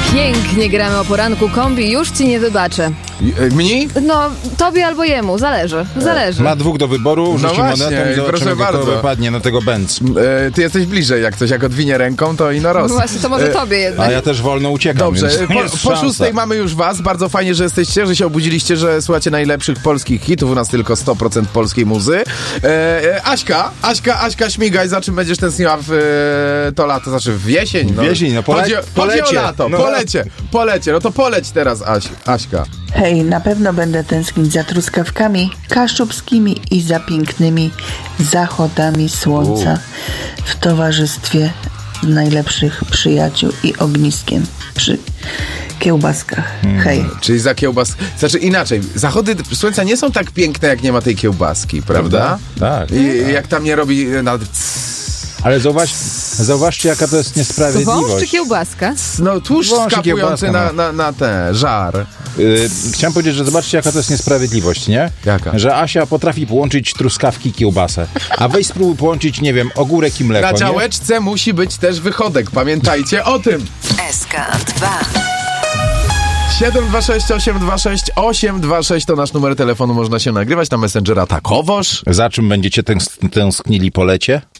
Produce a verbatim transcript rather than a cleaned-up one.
Pięknie gramy o poranku, kombi, już ci nie wybaczę. Mni? No, tobie albo jemu, zależy, zależy. Ma dwóch do wyboru, No rzuci właśnie, monetą i proszę zobaczymy, kto bardzo. wypadnie na tego Benz. E, ty jesteś bliżej, jak coś, jak odwinie ręką, to ino roz. No właśnie, to może E, tobie jednak. A ja też wolno uciekam, Dobrze, więc po, jest po szansa. szóstej mamy już was. Bardzo fajnie, że jesteście, że się obudziliście, że słuchacie najlepszych polskich hitów. U nas tylko sto procent polskiej muzy. E, e, Aśka, Aśka, Aśka, śmigaj, za czym będziesz tęskniła w e, to lato, znaczy w jesień. No. W jesień, no pole- chodzi, o- polecie. chodzi o lato, No. polecie, polecie. No to poleć teraz, Aś, Aśka. Hej, na pewno będę tęsknić za truskawkami kaszubskimi i za pięknymi zachodami słońca w towarzystwie najlepszych przyjaciół i ogniskiem przy kiełbaskach. Hej. Czyli za kiełbas... Znaczy inaczej, zachody słońca nie są tak piękne, jak nie ma tej kiełbaski, prawda? Tak. I jak tam nie robi nawet... Ale zauważ, zauważcie, jaka to jest Wąż niesprawiedliwość. czy kiełbaska? No tłuszcz Wąż i skapujący kiełbaska, na, no. na, na te, żar. Yy, chciałem powiedzieć, że zobaczcie, jaka to jest niesprawiedliwość, nie? Jaka? Że Asia potrafi połączyć truskawki i kiełbasę. A weź spróbuj połączyć, nie wiem, ogórek i mleko, Na nie? działeczce musi być też wychodek, pamiętajcie o tym. S K dwa. siedem dwa sześć osiem dwa sześć osiem dwa sześć to nasz numer telefonu, można się nagrywać na Messengera Takowoż. Za czym będziecie tęs- tęsknili po lecie?